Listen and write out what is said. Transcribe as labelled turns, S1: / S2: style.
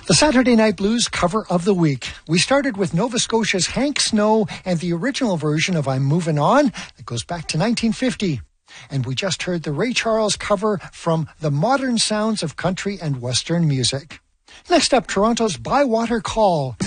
S1: The Saturday Night Blues cover of the week. We started with Nova Scotia's Hank Snow and the original version of I'm Moving On that goes back to 1950. And we just heard the Ray Charles cover from the modern sounds of country and western music. Next up, Toronto's Bywater Call.